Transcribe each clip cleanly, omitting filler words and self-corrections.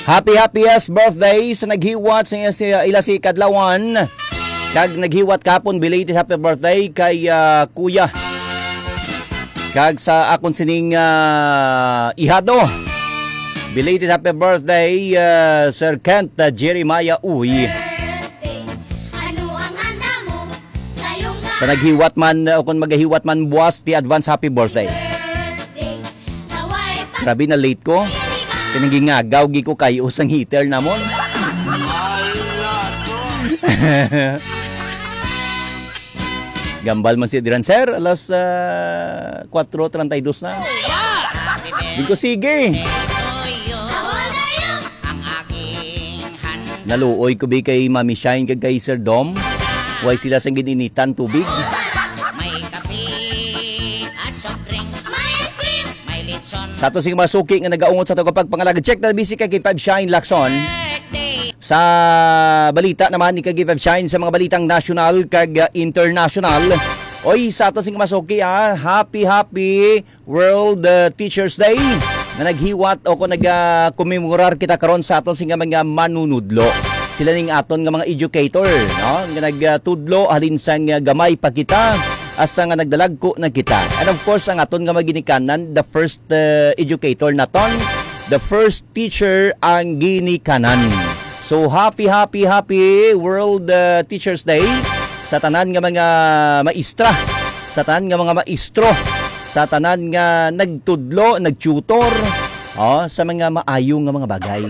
Happiest birthday sa naghiwat sa ila si Kadlawan. Kag naghiwat kapon belated happy birthday kay Kuya. Kag sa akon sining ihado. Belated happy birthday Sir Kent Jeremiah Uy. Sa naghiwat man o kung maghiwat man buwas ti advance happy birthday. Grabe na late ko. Kinagingagaw gi ko kayo usang heater namon. Gambal man si Diran sir, alas 4:32 na. Di ko sige. Naluoy ko bi kay Mami Shine kag kay Sir Dom. Way sila sang gininitan tubig. Sa ato sing masuki nga nagaungot sa ato kapag pangalagad. Check na busy kay 5 Shine Lacson. Sa balita naman ni kay 5 Shine sa mga balitang national kag international. Oy, sa ato sing masuki happy World Teachers Day. Na naghiwat o kung nag-commemorar kita karon sa aton sing mga manunudlo. Sila ning aton nga mga educator, no? Nga nagtudlo halin sang gamay pa kita. Hasta nga nagdalag ko na kita. And of course, ang aton nga maginikanan, the first educator naton, the first teacher ang ginikanan. So, happy World Teachers Day sa tanan nga mga maestra, sa tanan nga mga maestro, sa tanan nga nagtudlo, nagtutor, sa mga maayong nga mga bagay.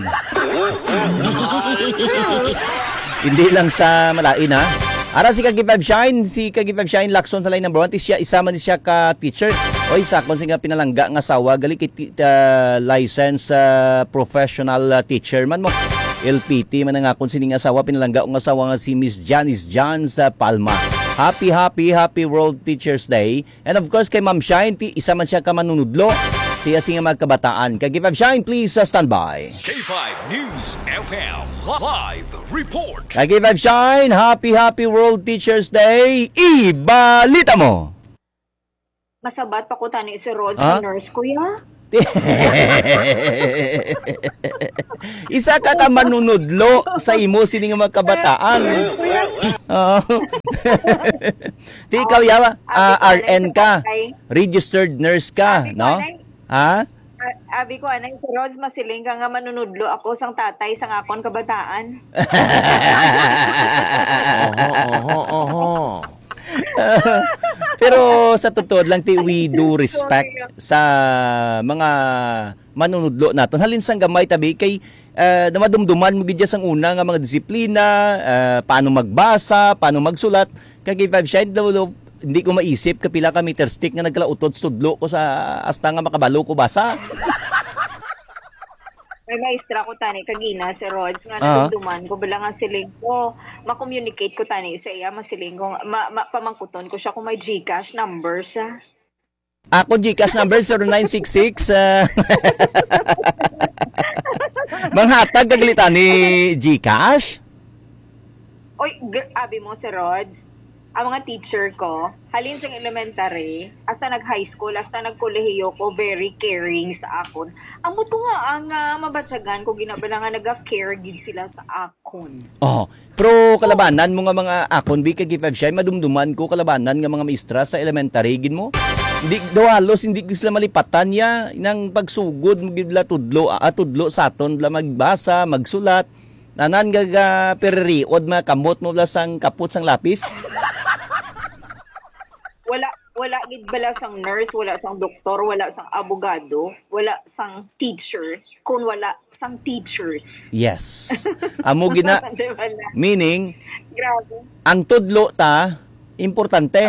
Hindi lang sa malain Ara si Kagipab Shine Lacson sa line number 1 siya isama ni siya ka teacher. Oy sakon singa pinalangga nga sawa gali kit license professional teacher man mo. LPT man nga kun sining asawa pinalangga nga sawa nga si Miss Janice John sa Palma. Happy World Teachers Day. And of course kay Ma'am Shine isa man siya ka manunudlo. Siya singa magkabataan. Kagipab Shine please stand by. K5 News FM Live Report. Kagipab Shine, happy World Teachers Day. Ibalita mo. Masabat pa ko tani si Rod, nurse kuya. Isa ka manunudlo sa imo sining magkabataan. Ti ikaw yawa, RN ka. Registered nurse ka, no? Abi ko anay si Rod masiling ka nga manunudlo ako sang tatay sang akon kabataan. Pero sa totoo lang we do respect sa mga manunudlo naton. Halin sang gamay tabi kay namadumduman mo gid sang una nga mga disiplina, paano magbasa, paano magsulat. Kay 5 Shine daw hindi ko maisip kapila ka meter stick nga nagkalautod studlo ko sa hasta nga makabalo ko basa. May maestra ko tani kagina si Rod nga nadumduman ko bilang nga siling ko ma-communicate ko tani sa iya masiling ko pamangkuton ko siya kung may GCash numbers Ako GCash number 0966 manghatag kaglita ni GCash. Oy, abi mo si Rod ang mga teacher ko, halin sa elementary, hasta nag-high school, hasta nag-kolehiyo ko, very caring sa akon. Amot ko nga ang mabatsagan ko, ginabala nga nag-care gig sila sa akon. Pero kalabanan mo nga mga akon, bi kagipab siya, madumduman ko kalabanan nga mga maestra sa elementary, gin mo? Hindi daw halos, hindi ko sila malipatan niya, ng pagsugod, magigla tudlo sa aton, magbasa, magsulat, nanan gaga perriod, mga kamot mo sang kaput sang lapis. Wala gid bala sang nurse, wala sang doktor, wala sang abogado, wala sang teacher, kung wala sang teachers. Yes. Amo gina meaning grabe. Ang tudlo ta importante.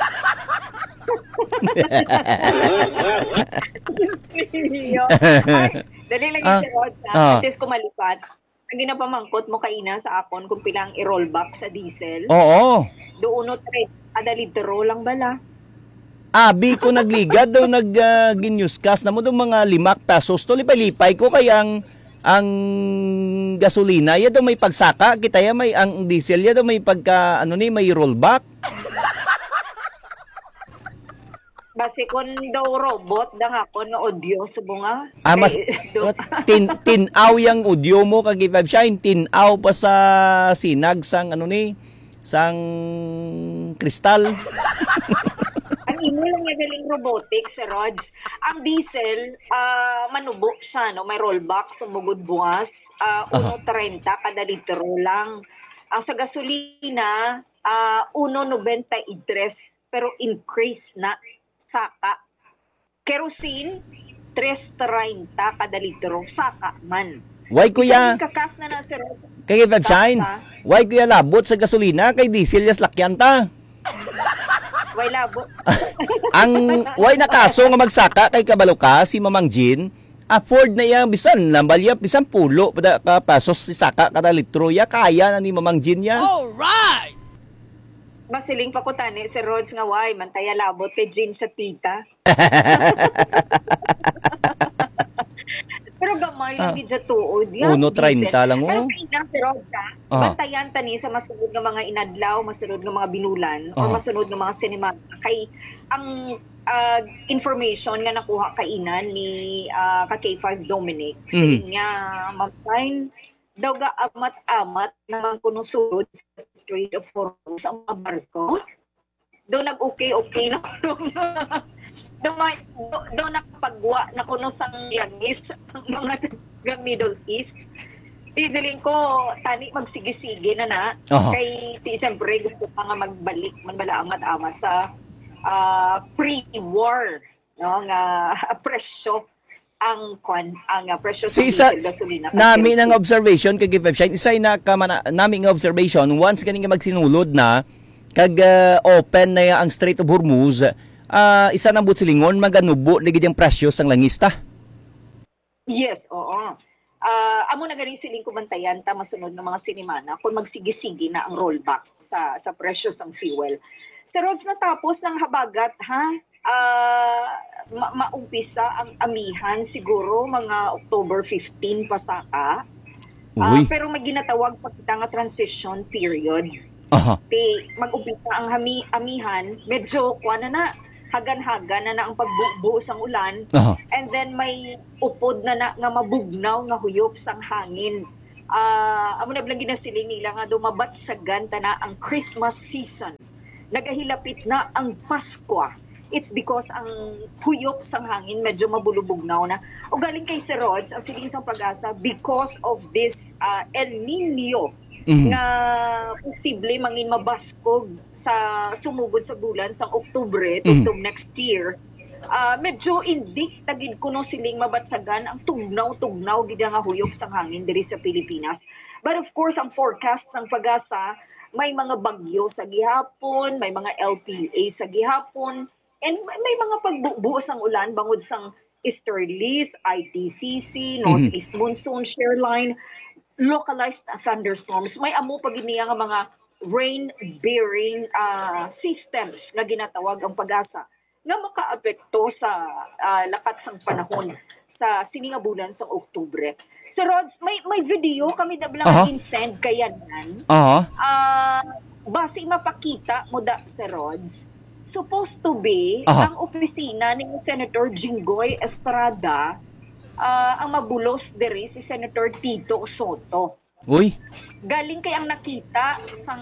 Ay, dali lang yung sirod sa ko malipat. Ang ginapamangkot mo kaina sa akon kung pilang i-rollback sa diesel. Oo. Doon 3 kada litro lang bala. Abi ko nagligad daw nag-newscast na mo daw mga 5 pesos to lipay-lipay ko kaya ang gasolina ya daw may pagsaka kita ya may ang diesel ya daw may pagka may rollback. Base kon daw robot dang ako no audio sa bunga. Mas do- tinaw yung audio mo kag Vibe Shine, tinaw pa sa sinag sang sang kristal. Ang imo lang nga galing robotics, Sir Rod. Ang diesel, manubo siya, no? May rollback sa bugod buwas. 1.30 kada litro lang. Ang sa gasolina, 1.93 pero increase na saka. Kerosene, 3.30 kada litro, saka man. Why kuya? Kakas na Sir Rod. Kay Vibe Shine. Why kuya labot sa gasolina kay diesel yas lakyan ta? Way labo. Ang why na kaso nga magsaka kay kabalo ka si Mamang Jean, afford na iya bisan lambalya bisan pulo pada pasos si saka kada litro ya kaya na ni Mamang Jean ya. Alright! Masiling pa ko tani si Rods nga way mantaya labot kay Jean sa tita. Pero gamay lang gid sa tuod. 1.30 lang, oh. Pero kailang si Rods bantayan tani sa masunod nga mga inadlaw, masunod nga mga binulan, o masunod nga mga sinema. Kay ang information nga nakuha kainan ni ka K5 Dominic. Niya, ma'am, daw ga amat-amat naman kuno sulod sa Strait of Hormuz ang mga barko. Daw nag-okay na daw nakapagwa na kuno sang langis ang mga taga Middle East. Didiling ko, tani magsige-sige na. Kay siyempre gusto pa nga magbalik, manbala amat-amat sa pre-war, no, nga presyo ang presyo Si sa isa gasolina. nami ng observation kay Vibe Shine, isa na nami ng observation once ganing nga magsinulod na kag open na ang Strait of Hormuz, isa nang butsilingon maganubo ligid ang presyo sang langista. Yes, oo. Amo na galing siling kumantayan ta masunod ng mga sinimana kung magsige-sige na ang rollback sa presyo ng fuel. Sa Rods natapos ng habagat, maumpisa ang amihan siguro mga October 15 pasaka. Pero may ginatawag pa kita nga transition period. Mag-umpisa ang amihan, medyo hagan-hagan na ang pagbuo sang ulan. And then may upod na nga mabugnaw nga huyop sang hangin. Amo na blang ginasiling nila nga dumabat sa ganta na ang Christmas season. Nagahilapit na ang Pasko. It's because ang huyop sang hangin medyo mabulubugnaw na. O galing kay Sir Rods, ang siling sang Pag-asa, because of this El Nino na posible mangin mabaskog sa sumugod sa bulan sa Oktubre tungtong next year. Medyo indik tagid kuno siling mabatsagan ang tugnaw gid nga huyop sang hangin diri sa Pilipinas. But of course, ang forecast ng Pag-asa, may mga bagyo sa gihapon, may mga LPA sa gihapon, and may mga pagbubuo sang ulan bangod sang easterlies, ITCC, northeast monsoon, shear line, localized thunderstorms. May amo pag iniya nga mga rain-bearing systems na ginatawag ang Pag-asa nga makaapekto sa lakat sang panahon sa sininga bulan sa Oktubre. So Rods, may video kami na blang in-send kaya nan. Base mapakita mo da sa Rods, supposed to be ang opisina ni Senator Jinggoy Estrada ang mabulos diri si Senator Tito Soto. Uy. Galing kay ang nakita sang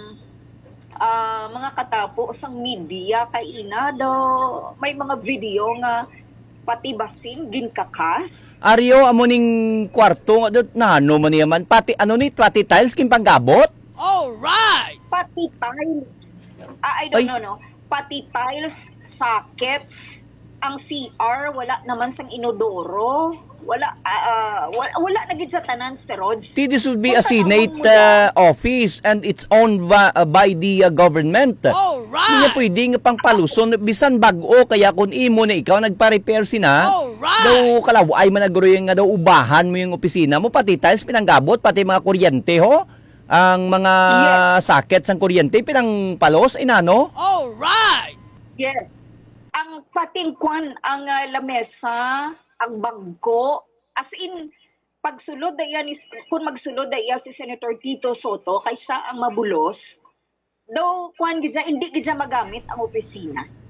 mga katapo sang media kay ina do may mga video nga pati basing ginkakas. Aryo amo ning kwarto nano man yaman pati pati tiles kin panggabot. Alright! Pati tiles. I don't know, no. Pati tiles, sockets, ang CR wala naman sang inodoro. Wala na gid sa tanan sa Rods. This would be a Senate office and it's owned by the government. Alright! Hindi pwede nga pangpaluson bisan bag-o kaya kung imo na ikaw nagpa-repair sina. Alright! Daw kalaway man nagro nga daw ubahan mo yung opisina mo pati tiles pinanggabot pati mga kuryente ho. Ang mga sockets ang kuryente pinangpalos inano. Alright! Yes. Ang patingkwan ang lamesa, ang bangko, as in pagsulod da yan kung magsulod da iya si Senator Tito Soto kaysa ang mabulos, daw kwan gid hindi gid magamit ang opisina.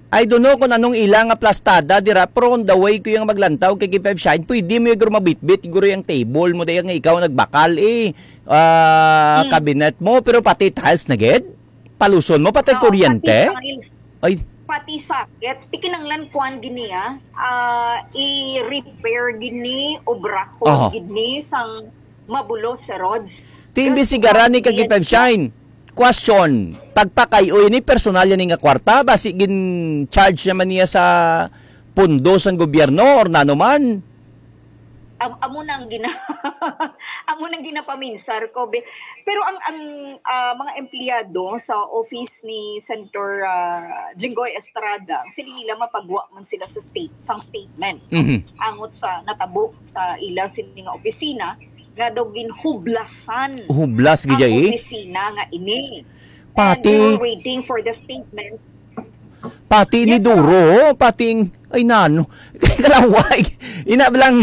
I don't know kung anong ilang nga plastada dira, pero on the way ko yung maglantaw kay Kip Shine, pwede mo yung mabitbit, siguro yung table mo, dahil nga ikaw nagbakal cabinet mo, pero pati tiles na ged, paluson mo, pati kuryente. Ay, pati socket, tikinanglan kuan gini i-repair gini, obra ko gini, sang mabulo sa rods. Tiimbisigaran ni kay Kip Shine. Question, pagpakayo ni personal yan nga kwarta, basi gin charge naman niya sa pundo sa gobyerno or nanuman? Amo nang ginapaminsar ko. Pero ang mga empleyado sa office ni Senator Jinggoy Estrada, sila nila mapagwa man sila sa statement. Angot sa natabo sa ilang sila nga opisina, nga daw ginhublasan hublas ang gijay opisina nga ini. Pati And we were waiting for the statement. Pati ni Duro, pating ay nano. Kalaway. Inablang.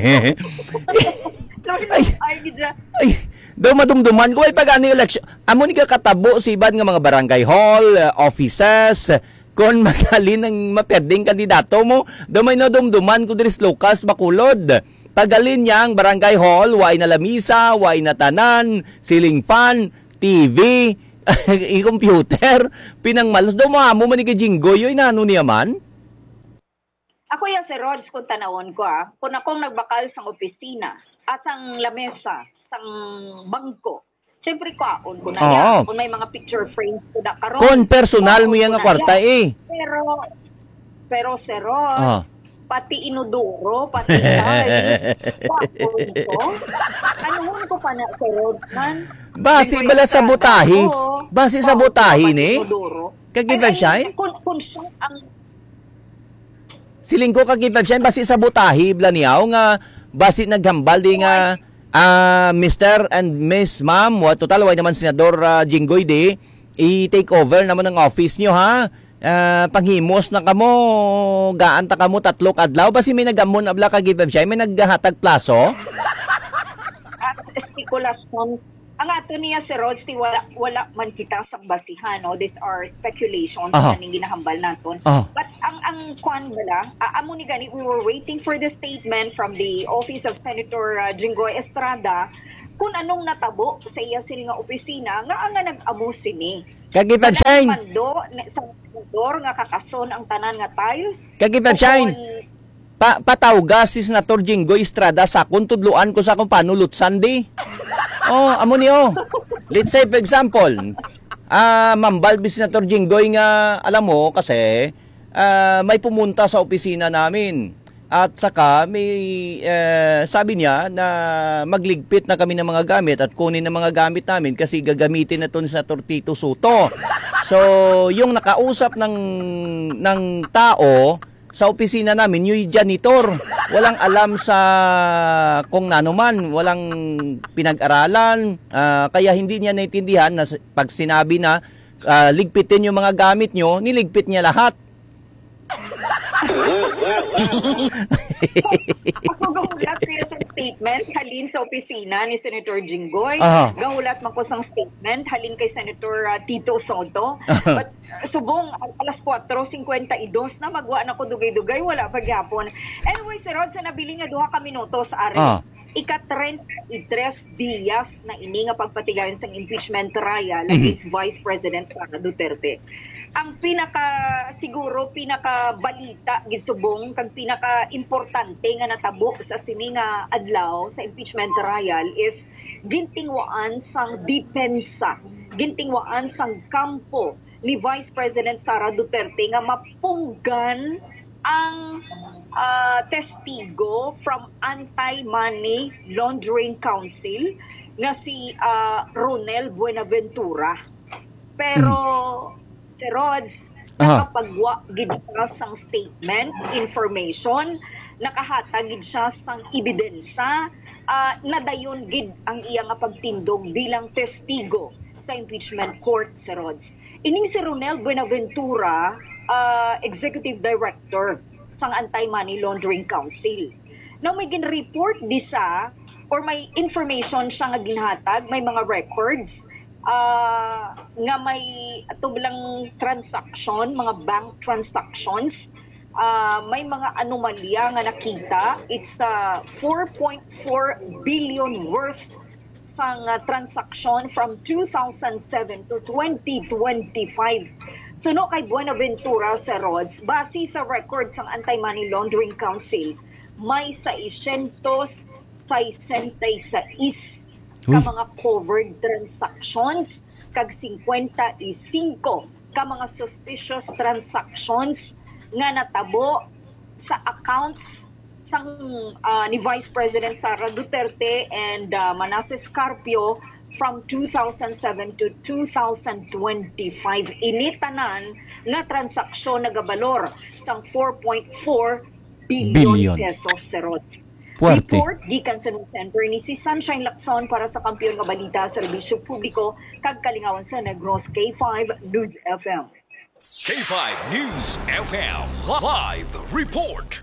ay, daw madumduman ko ay pagani election. Amo ni kakatabo si iban nga mga barangay hall, offices, kon magalin ng maperding kandidato mo, daw may nadumduman ko diri sa Lucas Bacolod. Pagalin niya ang barangay hall, way na lamisa, way na tanan, ceiling fan, TV, i-computer, pinangmalos. Daw mo man ni kay Jinggoy, yun ano niya man? Ako yan si Rods kung tanawon ko kung akong nagbakal sa opisina, at ang lamesa, sang bangko, siyempre kaon ko na yan. Kung may mga picture frames ko na karon. Kung personal mo yan nga kwarta Pero si Rods, pati inuduro, pati ano ko pa na sa road man? Basi bala sa butahi. Basi sa butahi ni. Kagibab siya? Siling ko kagibab siya basi sa butahi blaniaw nga basi naghambal di nga Mr. and Miss Ma'am, total way naman Senador Jinggoy di i-take over naman ng office niyo ha. Panghimos na kamo, gaanta kamo 3 adlaw, basi may nagamon abla ka give siya, may naghatag plaso. Spekulasyon. Ang ato niya si Rods, wala man kita sa basihan, no? These are speculations na ginahambal naton. But ang kwan bala, amo ni gani, we were waiting for the statement from the office of Senator Jinggoy Estrada kung anong natabo sa iya sila nga opisina nga nag-amo sini. Kagipab shine. Sa senador nga kakason ang tanan nga tiles. Kagipab shine. Patawga si Senator Jinggoy Estrada sa akong tudluan ko sa akong panulutsan di. Amo niyo. Let's say for example, mambal bi Senator Jinggoy nga alam mo kasi may pumunta sa opisina namin. At saka may sabi niya na magligpit na kami ng mga gamit at kunin ng mga gamit namin kasi gagamitin na ito sa Tito Soto. So, yung nakausap ng tao sa opisina namin, yung janitor, walang alam sa kung nano man, walang pinag-aralan, kaya hindi niya naintindihan na pag sinabi na ligpitin yung mga gamit nyo, niligpit niya lahat. Ako gahulat siya sa statement halin sa opisina ni Senator Jinggoy. Gahulat man ko sang statement halin kay Senator Tito Soto. But subong alas 4:52 na magwa na ko dugay-dugay, wala pa gyapon. Anyway, si Rod, sa nabili nga 2 minutos ari. Ika-33 días na ini nga pagpatigayon sa impeachment trial against Vice President Sara Duterte. Ang pinaka balita gisubong kag pinaka importante nga natabo sa sini nga adlaw sa impeachment trial is gintingwaan sang depensa, gintingwaan sang kampo ni Vice President Sara Duterte nga mapunggan ang testigo from Anti-Money Laundering Council nga si Ronel Buenaventura. Pero si Rods, nakapagwa gid siya sang statement, information, nakahatag gid siya sang ebidensya, nadayon gid ang iya nga pagtindog bilang testigo sa impeachment court, si Rods. Ining si Ronel Buenaventura, Executive Director sang Anti-Money Laundering Council. Now may gin-report di sa or may information siya nga ginhatag, may mga records nga may tublang transaction, mga bank transactions, may mga anomalya nga nakita. It's 4.4 billion worth sang transaction from 2007 to 2025. Suno kay Buenaventura sa Rods, base sa records ng Anti-Money Laundering Council, may 666 ka mga covered transactions, kag 55 ka mga suspicious transactions nga natabo sa accounts sang ni Vice President Sara Duterte and Manasseh Carpio from 2007 to 2025. Initanan nga transaksyon nagabalor sang 4.4 billion pesos sero. Puerte. Report gikan sa News Center ni si Sunshine Lacson para sa Kampiyon nga Balita sa Serbisyo Publiko kag Kalingawan sa Negros K5 News FM. K5 News FM Live Report.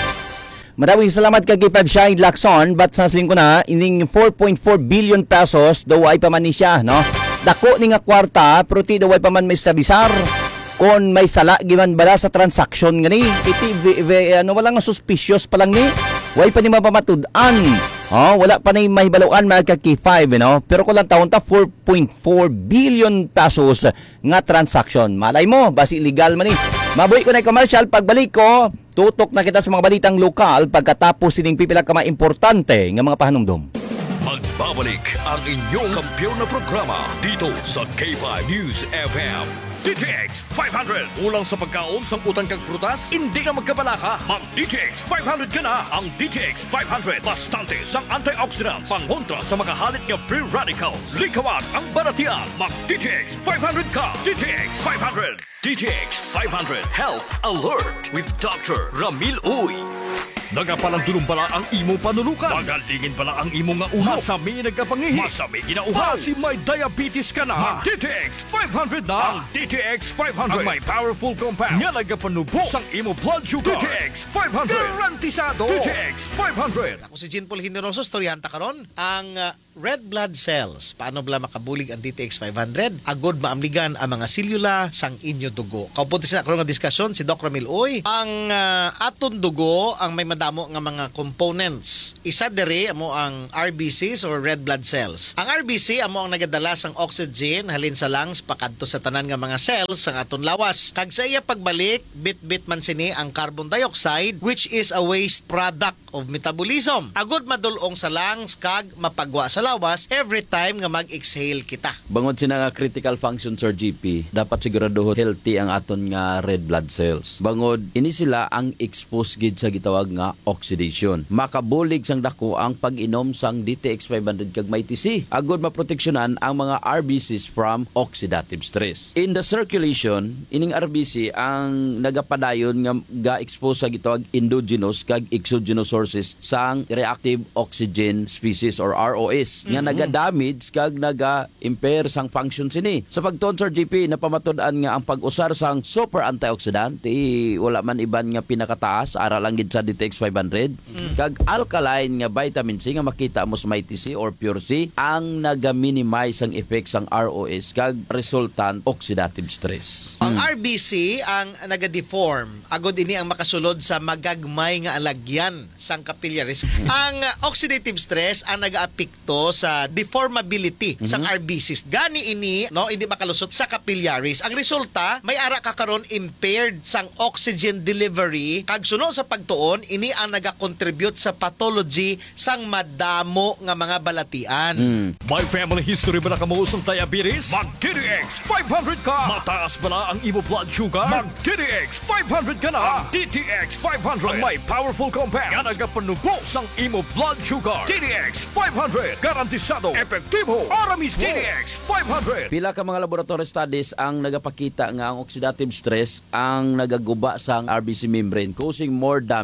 Maraming salamat kay K5 Shine Lacson, but sasling ko na ining 4.4 billion pesos daw ay paman ni siya, no? Dako ni nga kwarta pero ti daw ay paman may stabilisar kon may sala giman bala sa transaction ngani. Iti wala nga suspicious pa lang ni. Way pa ni mapamatud-an. Wala pa na yung mahibaluan mga K5, no? Pero kung lang taon ta 4.4 billion pesos nga transaction. Malay mo, basi illegal man eh. Mabuhi ko na yung commercial. Pagbalik ko, tutok na kita sa mga balitang lokal pagkatapos sining pipila ka mga importante nga mga pahanumdom. Magbabalik ang inyong kampiyon na programa dito sa K5 News FM. DTX 500. Ulang sa pagkaon sa utang kag prutas, hindi na magkabalaka. Mag DTX 500 ka na. Ang DTX 500 bastante sang antioxidants, pangontra sa mga halit nga free radicals. Likawan ang baratian. Mag DTX 500 ka. DTX 500. DTX 500 Health Alert with Dr. Ramil Uy. Nagapalandulong bala ang imo panulukan. Magalingin bala ang imo nga ulo. Masami nagkapangihi. Masami ginauhaw. Basi may diabetes ka na. Mag DTX 500 na. Ang DTX 500 ang may powerful compounds nga nagapanubo sang imo blood sugar. DTX 500 garantisado. DTX 500. Ako si Jean Paul Generoso, storyanta karon ang red blood cells. Paano bala makabulig ang DTX 500? Agod maamligan ang mga selula sang inyo dugo. Kaupunti sa karon nga diskusyon si Dr. Ramil Uy. Ang aton dugo ang may madamo nga mga components. Isa diri amo ang RBCs or red blood cells. Ang RBC amo ang nagadala sang oxygen halin sa lungs pakadto sa tanan nga mga cells sang aton lawas. Kag sa iya pagbalik, bit-bit man sini ang carbon dioxide which is a waste product of metabolism. Agod madulong sa lungs kag mapagwa sa lawas every time nga mag-exhale kita. Bangod sina nga critical function Sir GP, dapat siguraduho healthy ang aton nga red blood cells. Bangod ini sila ang exposed gid sa gitawag nga oxidation. Makabulig sang dako ang pag-inom sang DTX 500 kag may TC. Agod maproteksyonan ang mga RBCs from oxidative stress. In the circulation, ining RBC ang nagapadayon nga ga-expose sa gitawag endogenous kag exogenous sources sang reactive oxygen species or ROS nga naga-damage kag naga-impair sang function sini. Sa pagtuon Sir GP, napamatud-an nga ang pag-usar sang super antioxidant wala man iban nga pinakataas ara lang gid sa DTX 500 kag alkaline nga vitamin C nga makita mo sa may TC or pure C ang naga-minimize ang effects sang ROS kag resultant oxidative stress. Ang RBC ang naga-deform. Agod ini ang makasulod sa magagmay nga alagyan sang capillaries. Ang oxidative stress ang naga-apekto sa deformability sang RBCs. Gani ini no hindi makalusot sa capillaries. Ang resulta may ara ka karon impaired sang oxygen delivery kag sunod sa pagtuon ini ang naga-contribute sa pathology sang madamo nga mga balatian. May family history ba na kamuusong diabetes? Mag DTX 500 ka. Mataas bala ang imo blood sugar? Mag DTX 500 ka na. DTX 500 ang may powerful compounds nga nagapanubo sang imo blood sugar. DTX 500 garantisado, epektibo, aramis. DTX 500. Pila ka mga laboratory studies ang nagapakita nga ang oxidative stress ang nagaguba sang RBC membrane causing more damage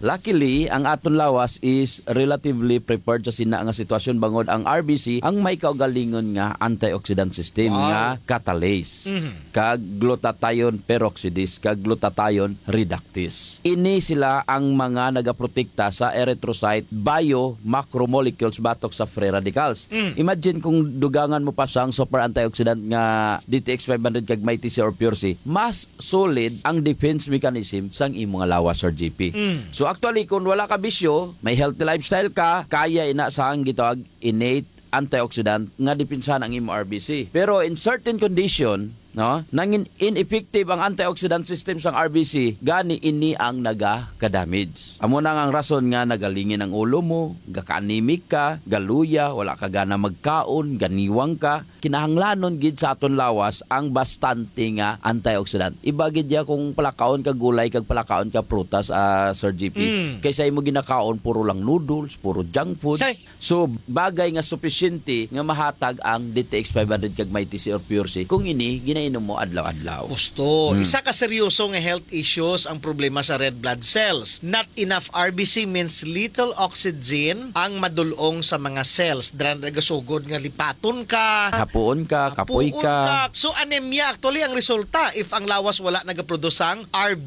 Luckily, ang aton lawas is relatively prepared sa sina nga sitwasyon bangod ang RBC ang may kaugalingon nga antioxidant system nga catalase. Kag glutathione peroxidase, kag glutathione reductase. Ini sila ang mga nagaprotekta sa erythrocyte bio-macromolecules batok sa free radicals. Imagine kung dugangan mo pa sang super antioxidant nga DTX 500 kag may TC or Pure C, mas solid ang defense mechanism sang imong lawas or GP. So actually kung wala ka bisyo, may healthy lifestyle ka, kaya ina sa ang gitawag innate antioxidant nga dipinsahan ang imong RBC. Pero in certain condition, no, nangin ineffective ang antioxidant system sang RBC, gani ini ang naga-damage. Amo na ang rason nga nagalingin ang ulo mo, gaka-anemic ka, galuya, wala ka gana magkaon, ganiwang ka. Kinahanglanon gid sa aton lawas ang bastante nga antioxidant. Iba gid ya kung palakaon ka gulay kag palakaon ka prutas, Sir GP. Kaysa imo ginakaon puro lang noodles, puro junk food. So bagay nga sufficiente nga mahatag ang DTX 500 kag may TC or Pure C kung ini ginainom mo adlaw-adlaw. Gusto. Isa ka seryoso nga health issues ang problema sa red blood cells. Not enough RBC means little oxygen ang madulong sa mga cells. Dran nagasugod nga lipaton ka, Hapuon ka, kapoy hapuon ka. So anemia actually ang resulta if ang lawas wala nagaproduce ang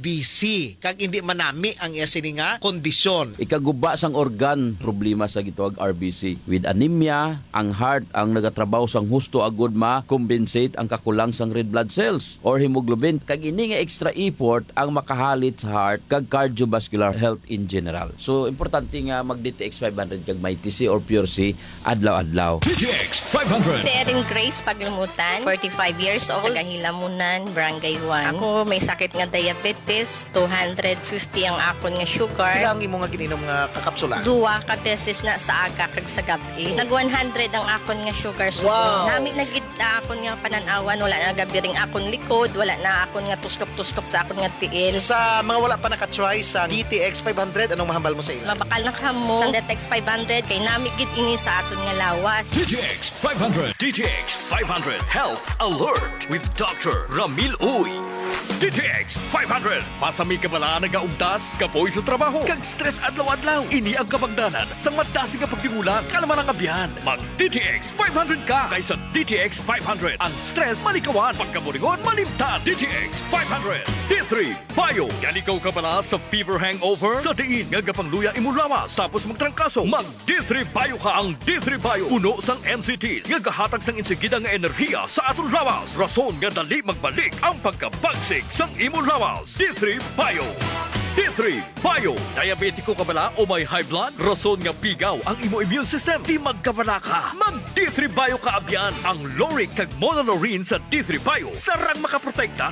RBC. Kag hindi manami ang iya sini nga kondisyon. Ikaguba sang organ problema sa gitawag RBC. With anemia, ang heart ang nagatrabaho sang husto agud ma-compensate ang kakulang sang red blood cells or hemoglobin. Kag ini nga extra effort ang makahalit sa heart kag cardiovascular health in general. So importante nga mag DTX 500 kag may TC or Pure C adlaw-adlaw. DTX 500. Si Erin Grace Paglumutan, 45 years old, taga-Hilamunan, Barangay 1. Ako may sakit nga diabetes, 250 ang akon nga sugar. Ilang imo nga gininom nga kakapsula? Duwa ka beses na sa aga kag sa gabi. Nag 100 ang akon nga sugar. So, Wow. nami nagid akon nga pananawan, wala na gabi ring akon likod, wala na akon nga tustok-tustok sa akon nga tiil. Sa mga wala pa nakatry sa DTX 500, anong mahambal mo sa ila? Mabakal na kamo sa DTX 500 kay nami gid ini sa aton nga lawas. DTX 500. DTX 500 Health Alert with Dr. Ramil Uy. DTX 500. Pasami ka bala nagaugdas, kapoy sa trabaho, kag stress adlaw-adlaw. Ini ang kabangdanan sa madasi nga pagtingula, kalaman ang abyan. Mag DTX 500 ka kaysa DTX 500. Ang stress malikawan, pagkaburingon malimtan. DTX 500. D3 Bio. Yan ikaw ka bala sa fever hangover, sa diin nga gapangluya imo lawas, tapos magtrangkaso. Mag D3 Bio ka. Ang D3 Bio puno sang NCTs nga gahatag sang insigida nga enerhiya sa aton lawas. Rason nga dali magbalik ang pagkabagsik sang imong lawas. D3 Bio. D3 Bio. Diabetiko ka bala o may high blood? Rason nga pigaw ang imo immune system. Di magkabala ka. Mag D3 Bio ka abyan. Ang lauric kag monolaurin sa D3 Bio sarang makaprotekta